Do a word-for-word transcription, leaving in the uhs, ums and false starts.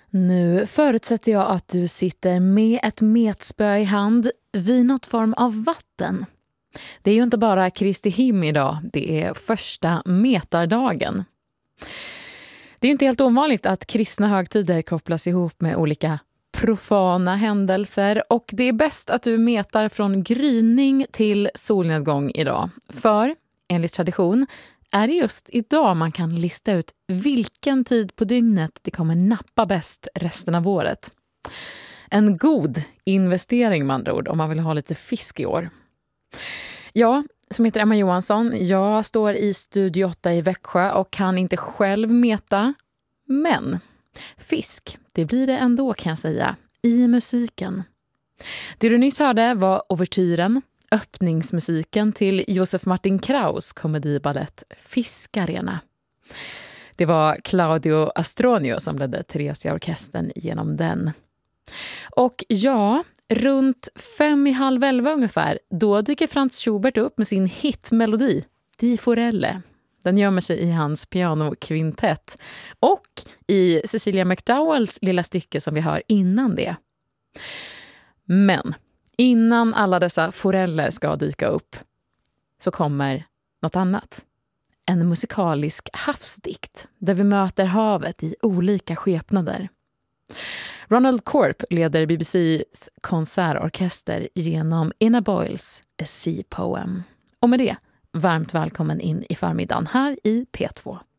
Nu förutsätter jag att du sitter med ett metspö i hand vid något form av vatten. Det är ju inte bara Kristi him idag, det är första metardagen. Det är ju inte helt ovanligt att kristna högtider kopplas ihop med olika profana händelser, och det är bäst att du metar från gryning till solnedgång idag. För, enligt tradition, är det just idag man kan lista ut vilken tid på dygnet det kommer nappa bäst resten av året. En god investering med andra ord om man vill ha lite fisk i år. Jag, som heter Emma Johansson, jag står i Studio åtta i Växjö och kan inte själv meta, men fisk, det blir det ändå kan jag säga, i musiken. Det du nyss hörde var ouvertyren, öppningsmusiken till Josef Martin Kraus komediballett Fiskarena. Det var Claudio Astronio som ledde Theresia-orkestern genom den. Och ja, runt fem i halv elva ungefär, då dyker Franz Schubert upp med sin hitmelodi Di Forelle. Den gömmer sig i hans pianokvintett och i Cecilia McDowells lilla stycke som vi hör innan det. Men innan alla dessa foreller ska dyka upp så kommer något annat. En musikalisk havsdikt där vi möter havet i olika skepnader. Ronald Corp leder B B C:s konsertorkester genom Ina Boyles A Sea Poem. Och med det, varmt välkommen in i förmiddagen här i P två.